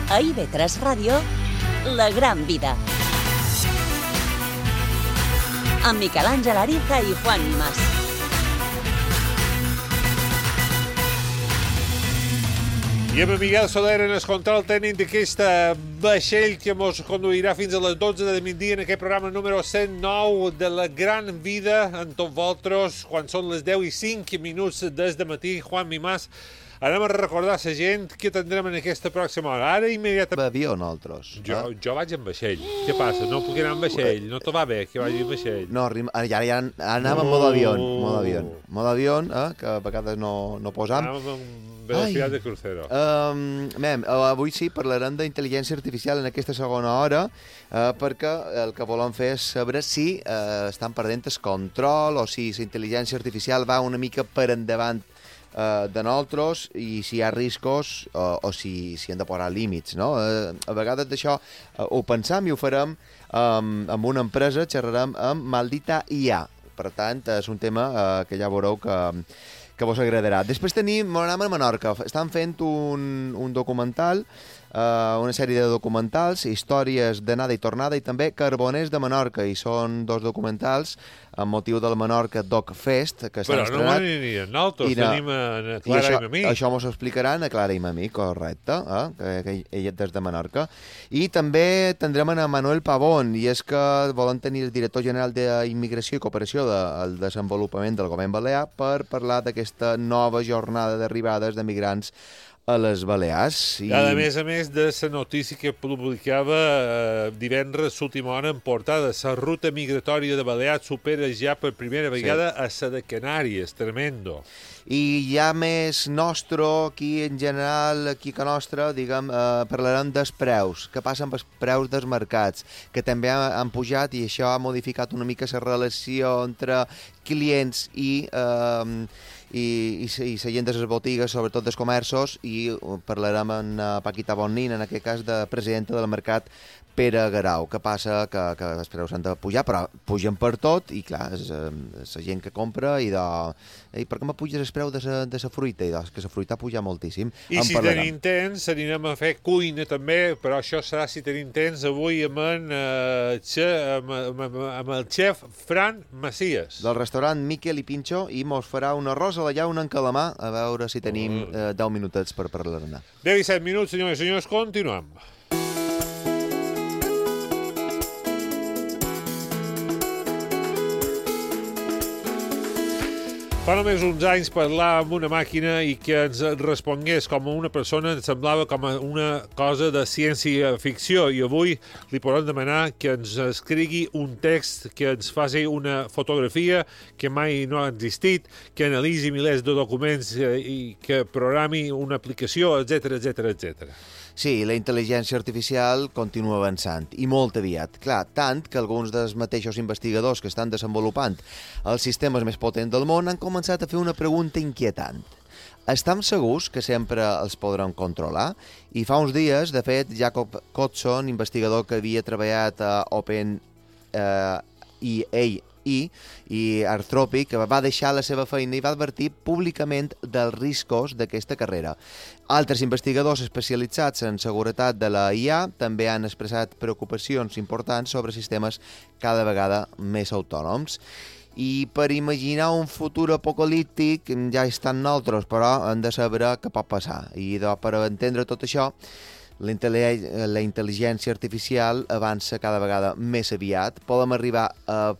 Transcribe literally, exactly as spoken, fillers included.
A I V tres Ràdio, La Gran Vida. Amb Miquel Àngel Ariza i Juan Mas. I amb Miguel Soler en el control tècnic d'aquesta vaixell que ens conduirà fins a les dotze de migdia en aquest programa número cent nou de La Gran Vida amb tots vosaltres, quan són les deu i cinc minuts des de matí. Juan Mas, anem a recordar la gent que tindrem en aquesta pròxima hora. Ara immediatament... Avió, nosaltres. Jo, eh? jo vaig en vaixell. Què passa? No puc anar en vaixell. No te va bé que vagi en vaixell. No, ara ja, ja anàvem en modo avió. Modo avió, modo avió eh, que a vegades no, no posam. Anàvem en velocitat de crucero. Um, mem, avui sí parlarem d'intel·ligència artificial en aquesta segona hora, uh, perquè el que volem fer és saber si uh, estan perdent el control o si la intel·ligència artificial va una mica per endavant Uh, de nosaltres i si hi ha riscos uh, o si, si han de posar límits, no? Uh, a vegades d'això uh, ho pensam i ho farem um, amb una empresa, xerrarem amb Maldita I A. Per tant, és un tema uh, que ja veureu que, que vos agradarà. Després tenim, anem a Menorca, estan fent un, un documental, uh, una sèrie de documentals, històries d'anada i tornada i també Carboners de Menorca, i són dos documentals amb motiu del Menorca Doc Fest, que estan Però estrenat. no anirien nosaltres, tenim a Clara i, això, i Mamí. Això mos ho explicaran a Clara i Mamí, correcte, eh? que, que ella des de Menorca. I també tindrem a Manuel Pavón, i és que volen tenir el director general d'Immigració i Cooperació del desenvolupament del govern balear per parlar d'aquesta nova jornada d'arribades de migrants a les Balears. I... A més a més de la notícia que publicava eh, divendres l'última hora en portada, la ruta migratòria de Balears supera ja per primera vegada sí. a la de Canàries, tremendo. I ja més nostre, aquí en general, aquí que nostre, diguem, eh, parlarem dels preus, que passen amb els preus dels mercats, que també han pujat i això ha modificat una mica la relació entre clients i... Eh, i, i, i la gent de les botigues, sobretot dels comerços, i parlarem amb uh, Paquita Bonnin, en aquest cas de presidenta del mercat Pere Garau. Què passa? Que, que els preus s'han de pujar, però pugen per tot, i clar, és la gent que compra, i de... I per què me puges el preu de la fruita? I de, que la fruita puja moltíssim. I en si parlarem. tenim temps, anirem a fer cuina també, però això serà si tenim temps avui amb, en, uh, xe, amb, amb, amb el xef Fran Macias. Del restaurant Miquel i Pinxo, i mos farà un arròs a la llauna en calamar, a veure si tenim eh, deu minutets per parlar-ne. deu i set minuts, senyors i senyors, continuem. Fa només uns anys parlar amb una màquina i que ens respongués com a una persona ens semblava com a una cosa de ciència-ficció, i avui li podem demanar que ens escrigui un text, que ens faci una fotografia que mai no ha existit, que analitzi milers de documents i que programi una aplicació, etcètera, etcètera, etcètera. Sí, la intel·ligència artificial continua avançant, i molt aviat. Clar, tant que alguns dels mateixos investigadors que estan desenvolupant els sistemes més potents del món han començat a fer una pregunta inquietant. Estem segurs que sempre els podran controlar? I fa uns dies, de fet, Jacob Kotson, investigador que havia treballat a Open eh, i A I i Anthropic, va deixar la seva feina i va advertir públicament dels riscos d'aquesta carrera. Altres investigadors especialitzats en seguretat de la I A també han expressat preocupacions importants sobre sistemes cada vegada més autònoms. I per imaginar un futur apocalíptic ja estan nosaltres, però hem de saber què pot passar. I de, per entendre tot això, la intel·ligència artificial avança cada vegada més aviat. Podem arribar a